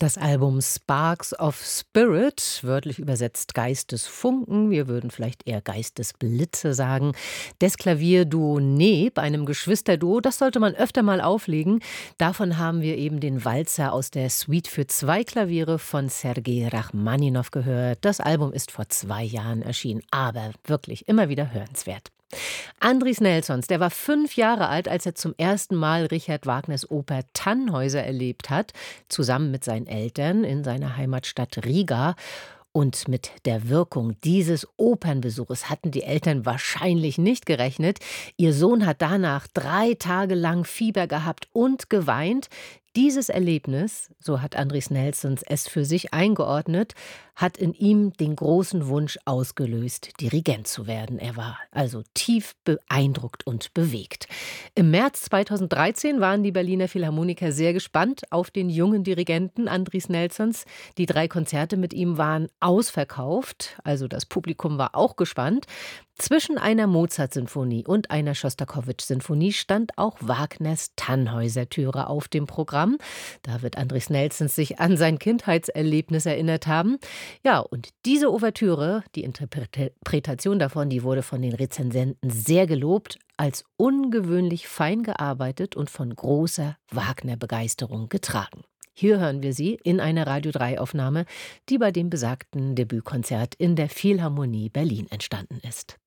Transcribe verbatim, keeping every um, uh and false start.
Das Album Sparks of Spirit, wörtlich übersetzt Geistesfunken, wir würden vielleicht eher Geistesblitze sagen, des Klavierduo Neb, einem Geschwisterduo, das sollte man öfter mal auflegen. Davon haben wir eben den Walzer aus der Suite für zwei Klaviere von Sergei Rachmaninow gehört. Das Album ist vor zwei Jahren erschienen, aber wirklich immer wieder hörenswert. Andris Nelsons, der war fünf Jahre alt, als er zum ersten Mal Richard Wagners Oper Tannhäuser erlebt hat, zusammen mit seinen Eltern in seiner Heimatstadt Riga. Und mit der Wirkung dieses Opernbesuches hatten die Eltern wahrscheinlich nicht gerechnet. Ihr Sohn hat danach drei Tage lang Fieber gehabt und geweint. Dieses Erlebnis, so hat Andris Nelsons es für sich eingeordnet, hat in ihm den großen Wunsch ausgelöst, Dirigent zu werden. Er war also tief beeindruckt und bewegt. Im März zweitausenddreizehn waren die Berliner Philharmoniker sehr gespannt auf den jungen Dirigenten Andris Nelsons. Die drei Konzerte mit ihm waren ausverkauft, also das Publikum war auch gespannt. Zwischen einer Mozart-Sinfonie und einer Schostakowitsch-Sinfonie stand auch Wagners Tannhäuser-Türe auf dem Programm. Da wird Andris Nelsons sich an sein Kindheitserlebnis erinnert haben. Ja, und diese Ouvertüre, die Interpretation davon, die wurde von den Rezensenten sehr gelobt, als ungewöhnlich fein gearbeitet und von großer Wagner-Begeisterung getragen. Hier hören wir sie in einer Radio drei Aufnahme, die bei dem besagten Debütkonzert in der Philharmonie Berlin entstanden ist.